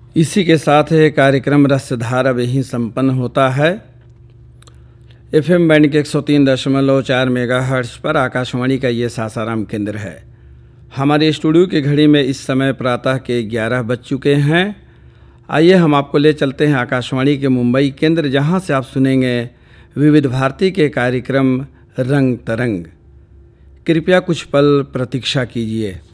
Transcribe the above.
इसी के साथ ये कार्यक्रम रसधार अब यहीं संपन्न होता है। एफएम बैंड के 103.4 मेगाहर्ट्ज पर आकाशवाणी का ये सासाराम केंद्र है। हमारे स्टूडियो की घड़ी में इस समय प्रातः के 11 बज चुके हैं। आइए हम आपको ले चलते हैं आकाशवाणी के मुंबई केंद्र, जहां से आप सुनेंगे विविध भारती के कार्यक्रम रंग तरंग। कृपया कुछ पल प्रतीक्षा कीजिए।